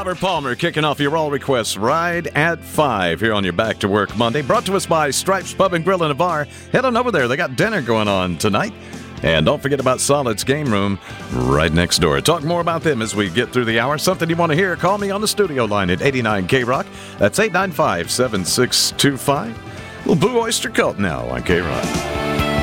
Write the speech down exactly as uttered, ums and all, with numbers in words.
Robert Palmer kicking off your all requests right at five here on your Back to Work Monday. Brought to us by Stripes Pub and Grill and a Bar. Head on over there. They got dinner going on tonight. And don't forget about Solid's Game Room right next door. Talk more about them as we get through the hour. Something you want to hear, call me on the studio line at eighty-nine K-Rock. That's eight nine five, seven six two five. Little Blue Oyster Cult now on K-Rock.